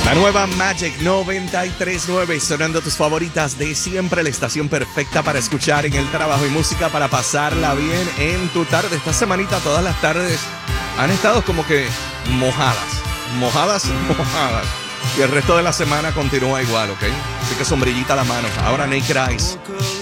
La nueva Magic 93.9, sonando tus favoritas de siempre, la estación perfecta para escuchar en el trabajo y música para pasarla bien en tu tarde. Esta semanita todas las tardes han estado como que mojadas. Y el resto de la semana continúa igual, ¿ok? Así que sombrillita a la mano. Ahora Naked Eyes.